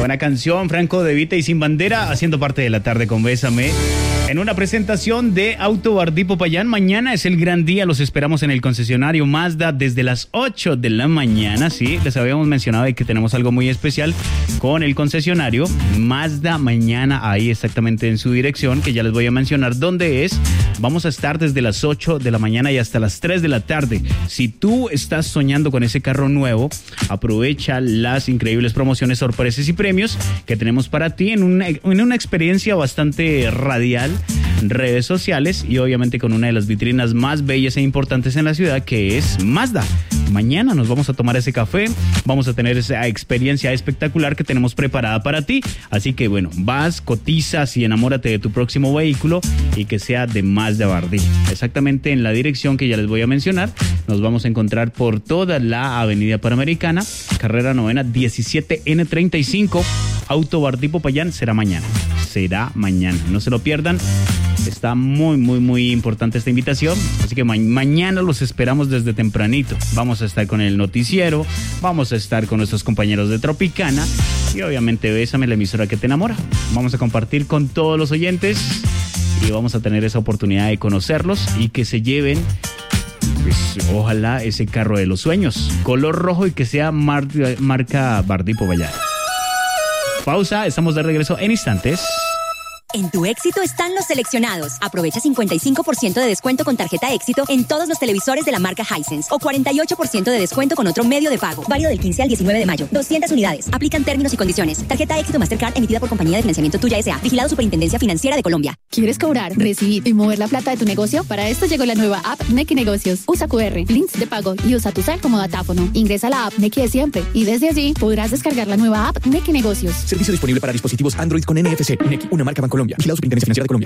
buena canción, Franco De Vita y Sin Bandera, haciendo parte de la tarde con Bésame. En una presentación de Auto Bardí Popayán, mañana es el gran día, los esperamos en el concesionario Mazda desde las 8 de la mañana, sí, les habíamos mencionado que tenemos algo muy especial con el concesionario Mazda mañana, ahí exactamente en su dirección, que ya les voy a mencionar dónde es. Vamos a estar desde las 8 de la mañana y hasta las 3 de la tarde. Si tú estás soñando con ese carro nuevo, aprovecha las increíbles promociones, sorpresas y premios que tenemos para ti en una experiencia bastante radial, redes sociales y obviamente con una de las vitrinas más bellas e importantes en la ciudad, que es Mazda. Mañana nos vamos a tomar ese café, vamos a tener esa experiencia espectacular que tenemos preparada para ti. Así que bueno, vas, cotizas y enamórate de tu próximo vehículo y que sea de Mazda Bardí. Exactamente en la dirección que ya les voy a mencionar, nos vamos a encontrar por toda la avenida Panamericana, carrera novena 17N35, Auto Bardí Popayán. Será mañana, no se lo pierdan. Está muy importante esta invitación, así que mañana los esperamos desde tempranito. Vamos a estar con el noticiero, vamos a estar con nuestros compañeros de Tropicana y obviamente Bésame, la emisora que te enamora. Vamos a compartir con todos los oyentes y vamos a tener esa oportunidad de conocerlos y que se lleven, pues ojalá, ese carro de los sueños, color rojo y que sea marca Bardí Popayán. Pausa, estamos de regreso en instantes. En Tu Éxito están los seleccionados. Aprovecha 55% de descuento con tarjeta Éxito en todos los televisores de la marca Hisense o 48% de descuento con otro medio de pago. Válido del 15 al 19 de mayo. 200 unidades. Aplican términos y condiciones. Tarjeta Éxito Mastercard emitida por Compañía de Financiamiento Tuya S.A. Vigilado Superintendencia Financiera de Colombia. ¿Quieres cobrar, recibir y mover la plata de tu negocio? Para esto llegó la nueva app Nequi Negocios. Usa QR, links de pago y usa tu cel como datáfono. Ingresa a la app Nequi de siempre y desde allí podrás descargar la nueva app Nequi Negocios. Servicio disponible para dispositivos Android con NFC. Nequi, una marca Bancolombia. Vigilado Superintendencia Financiera de Colombia.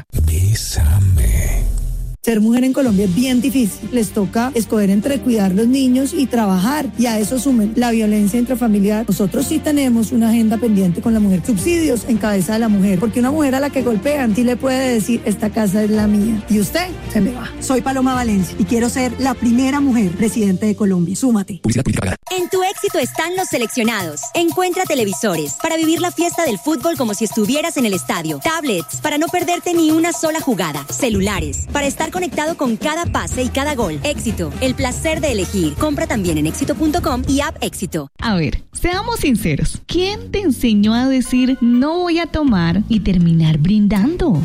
Bésame. Ser mujer en Colombia es bien difícil. Les toca escoger entre cuidar los niños y trabajar. Y a eso sumen la violencia intrafamiliar. Nosotros sí tenemos una agenda pendiente con la mujer. Subsidios en cabeza de la mujer. Porque una mujer a la que golpean sí le puede decir, esta casa es la mía. Y usted se me va. Soy Paloma Valencia y quiero ser la primera mujer presidente de Colombia. Súmate. Publicidad política pagada. En Tu Éxito están los seleccionados. Encuentra televisores para vivir la fiesta del fútbol como si estuvieras en el estadio. Tablets para no perderte ni una sola jugada. Celulares para estar conectado con cada pase y cada gol. Éxito, el placer de elegir. Compra también en éxito.com y app Éxito. A ver, seamos sinceros. ¿Quién te enseñó a decir no voy a tomar y terminar brindando?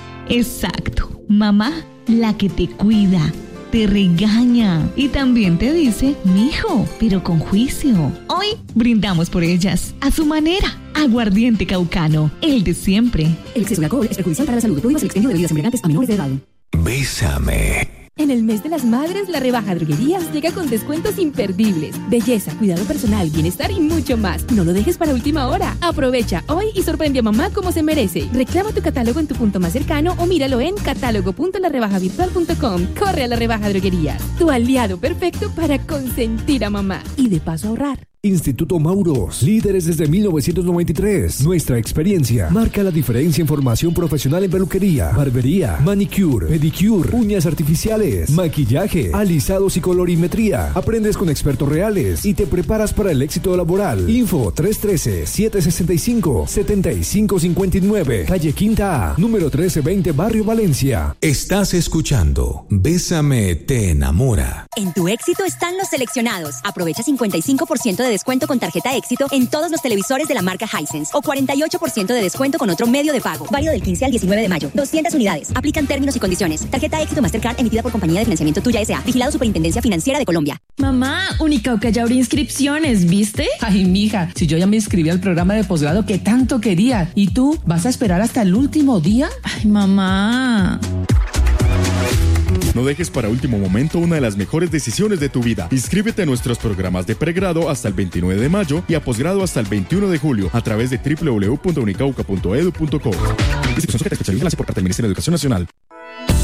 Exacto, mamá, la que te cuida, te regaña y también te dice, mijo, pero con juicio. Hoy brindamos por ellas, a su manera. Aguardiente Caucano, el de siempre. El exceso de alcohol es perjudicial para la salud. Prohíbas el expendio de bebidas embriagantes a menores de edad. Bésame. En el mes de las madres, la rebaja Droguerías llega con descuentos imperdibles. Belleza, cuidado personal, bienestar y mucho más. No lo dejes para última hora. Aprovecha hoy y sorprende a mamá como se merece. Reclama tu catálogo en tu punto más cercano o míralo en catálogo.larebajavirtual.com. Corre a la rebaja Droguerías, tu aliado perfecto para consentir a mamá y de paso ahorrar. Instituto Mauros, líderes desde 1993. Nuestra experiencia marca la diferencia en formación profesional en peluquería, barbería, manicure, pedicure, uñas artificiales, maquillaje, alisados y colorimetría. Aprendes con expertos reales y te preparas para el éxito laboral. Info 313-765-7559, calle Quinta A, número 1320, Barrio Valencia. Estás escuchando Bésame te enamora. En Tu Éxito están los seleccionados. Aprovecha 55% de descuento con tarjeta Éxito en todos los televisores de la marca Hisense o 48% de descuento con otro medio de pago. Válido del 15 al 19 de mayo. 200 unidades. Aplican términos y condiciones. Tarjeta Éxito Mastercard emitida por Compañía de Financiamiento Tuya S.A. Vigilado Superintendencia Financiera de Colombia. Mamá, Unicauca ya abrió inscripciones, ¿viste? Ay, mija, si yo ya me inscribí al programa de posgrado que tanto quería. ¿Y tú vas a esperar hasta el último día? Ay, mamá. No dejes para último momento una de las mejores decisiones de tu vida. Inscríbete a nuestros programas de pregrado hasta el 29 de mayo y a posgrado hasta el 21 de julio a través de www.unicauca.edu.co. Institución sujeta a especialización por parte del Ministerio de Educación Nacional.